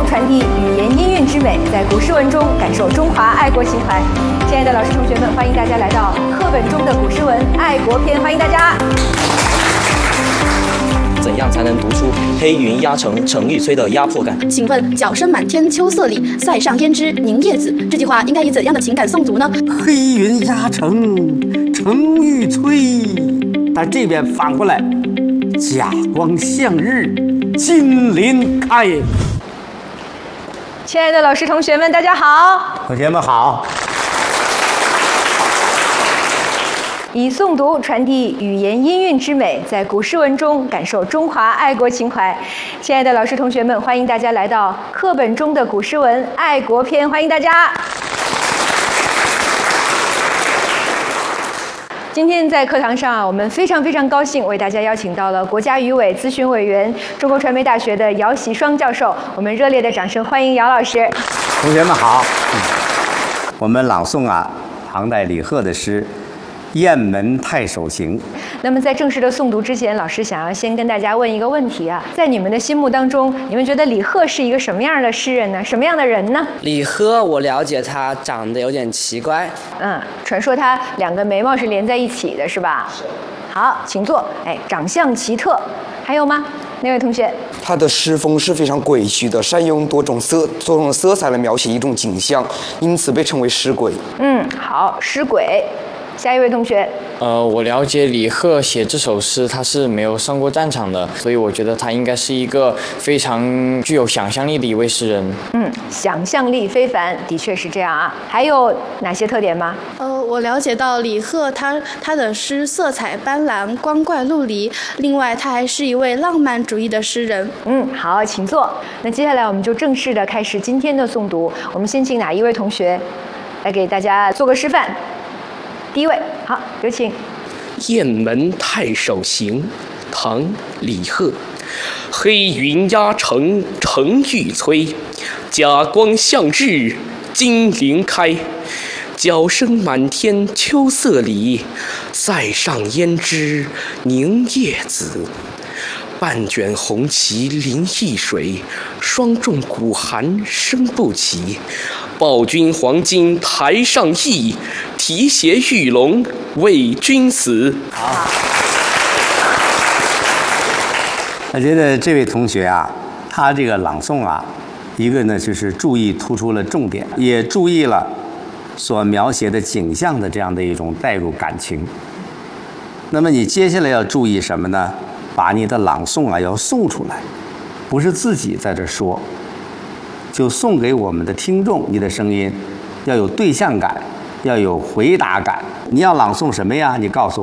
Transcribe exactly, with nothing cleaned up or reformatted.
传递语言音韵之美，在古诗文中感受中华爱国情怀。亲爱的老师同学们，欢迎大家来到课本中的古诗文爱国篇，欢迎大家。 怎样才能读出黑云压城城欲摧的压迫感？ 请问“角声满天秋色里，塞上胭脂凝叶子”这句话应该以怎样的情感诵读呢？ 黑云压城城欲摧，但这边反过来，甲光向日金鳞开。 亲爱的老师同学们，大家好。 同学们好。 以诵读传递语言音韵之美，在古诗文中感受中华爱国情怀。亲爱的老师同学们，欢迎大家来到课本中的古诗文爱国篇，欢迎大家。今天在课堂上，我们非常非常高兴为大家邀请到了国家语委咨询委员、中国传媒大学的姚喜双教授，我们热烈的掌声欢迎姚老师。 同学们好，嗯、我们朗诵啊，唐代李贺的诗《雁门太守行》。 那么在正式的诵读之前，老师想要先跟大家问一个问题啊，在你们的心目当中，你们觉得李贺是一个什么样的诗人呢？什么样的人呢？ 李贺，我了解他长得有点奇怪。 嗯，传说他两个眉毛是连在一起的，是吧？是。好，请坐。哎，长相奇特，还有吗？哪位同学？ 他的诗风是非常诡谲的，善用多种色多种色彩来描写一种景象，因此被称为诗鬼。 嗯，好，诗鬼。下一位同学。 呃，我了解李贺写这首诗，他是没有上过战场的，所以我觉得他应该是一个非常具有想象力的一位诗人。 嗯，想象力非凡，的确是这样啊。还有哪些特点吗？ 呃，我了解到李贺他他的诗色彩斑斓，光怪陆离，另外他还是一位浪漫主义的诗人。 嗯，好，请坐。那接下来我们就正式的开始今天的诵读。我们先请哪一位同学来给大家做个示范？第一位，好，有请。 《雁门太守行》唐·李贺。黑云压城城欲摧，甲光向日金鳞开。角声满天秋色里，塞上胭脂凝叶子。半卷红旗临易水，霜重鼓寒声不齐。报君黄金台上意，提携玉龙为君死。 好。我觉得这位同学啊，他这个朗诵啊，一个呢就是注意突出了重点，也注意了所描写的景象的这样的一种带入感情。那么你接下来要注意什么呢？把你的朗诵啊要诵出来，不是自己在这说，就送给我们的听众，你的声音要有对象感，要有回答感。你要朗诵什么呀？你告诉我。